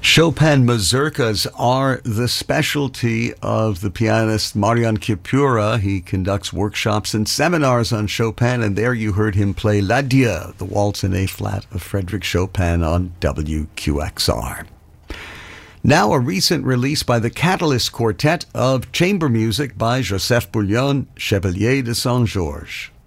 Chopin mazurkas are the specialty of the pianist Marian Kipura. He conducts workshops and seminars on Chopin, and there you heard him play L'Adieu, the waltz in A-flat of Frédéric Chopin on WQXR. Now a recent release by the Catalyst Quartet of chamber music by Joseph Bouillon, Chevalier de Saint-Georges.